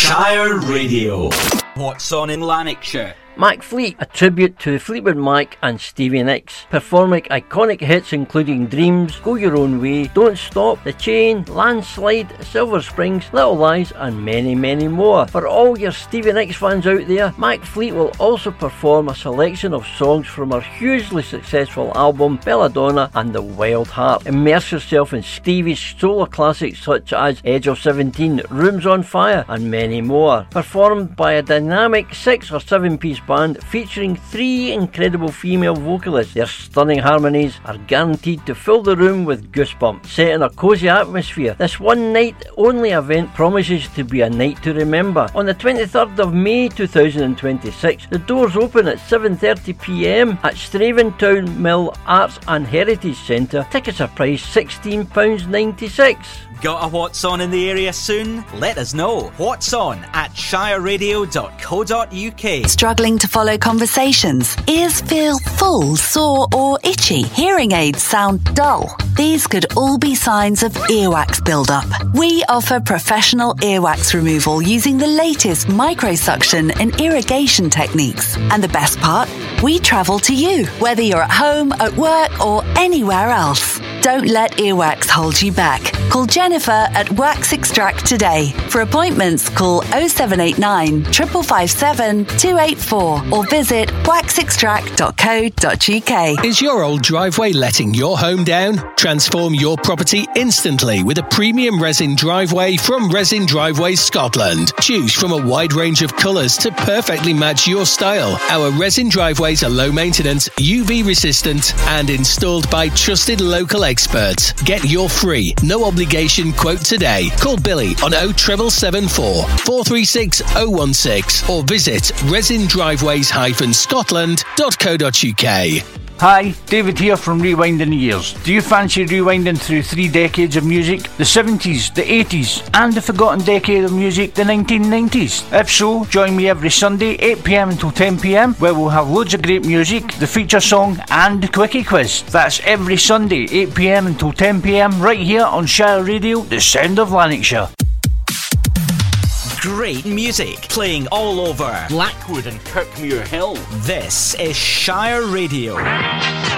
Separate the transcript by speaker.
Speaker 1: Shire Radio. What's on in Lanarkshire?
Speaker 2: Mac Fleet, a tribute to Fleetwood Mac and Stevie Nicks, performing iconic hits including Dreams, Go Your Own Way, Don't Stop, The Chain, Landslide, Silver Springs, Little Lies and many, many more. For all your Stevie Nicks fans out there, Mac Fleet will also perform a selection of songs from her hugely successful album Belladonna and The Wild Heart. Immerse yourself in Stevie's solo classics such as Edge of 17, Rooms on Fire and many more. Performed by a dynamic 6 or 7 piece band featuring 3 incredible female vocalists. Their stunning harmonies are guaranteed to fill the room with goosebumps. Set in a cosy atmosphere, this one night only event promises to be a night to remember. On the 23rd of May 2026, the doors open at 7:30pm at Straventown Mill Arts and Heritage Centre. Tickets are priced £16.96.
Speaker 1: Got a What's On in the area soon? Let us know. What's On at shireradio.co.uk.
Speaker 3: Struggling to follow conversations? Ears feel full, sore or itchy? Hearing aids sound dull? These could all be signs of earwax buildup. We offer professional earwax removal using the latest microsuction and irrigation techniques. And the best part? We travel to you, whether you're at home, at work or anywhere else. Don't let earwax hold you back. Call Jennifer at Wax Extract today. For appointments, call 0789 557 284 or visit waxextract.co.uk.
Speaker 4: Is your old driveway letting your home down? Transform your property instantly with a premium resin driveway from Resin Driveways Scotland. Choose from a wide range of colours to perfectly match your style. Our resin driveways are low maintenance, UV resistant and installed by trusted local experts. Get your free, no obligation quote today. Call Billy on 07774 436 016 or visit resindriveways-scotland.co.uk.
Speaker 5: Hi, David here from Rewinding the Years. Do you fancy rewinding through 3 decades of music? The 70s, the 80s, and the forgotten decade of music, the 1990s? If so, join me every Sunday, 8pm until 10pm, where we'll have loads of great music, the feature song, and the quickie quiz. That's every Sunday, 8pm until 10pm, right here on Shire Radio, the sound of Lanarkshire.
Speaker 1: Great music playing all over
Speaker 6: Blackwood and Kirkmuir Hill.
Speaker 1: This is Shire Radio.